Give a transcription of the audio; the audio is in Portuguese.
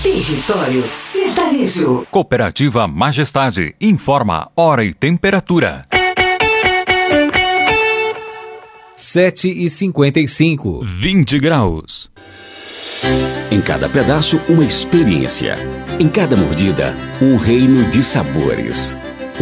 Território Sertanejo. Cooperativa Majestade informa hora e temperatura. 7h55. 20 graus. Em cada pedaço, uma experiência. Em cada mordida, um reino de sabores.